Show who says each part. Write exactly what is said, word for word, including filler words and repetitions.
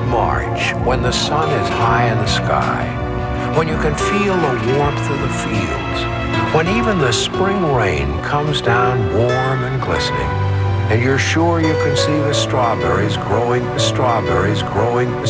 Speaker 1: March, when the sun is high in the sky, when you can feel the warmth of the fields, when even the spring rain comes down warm and glistening, and you're sure you can see the strawberries growing, the strawberries growing,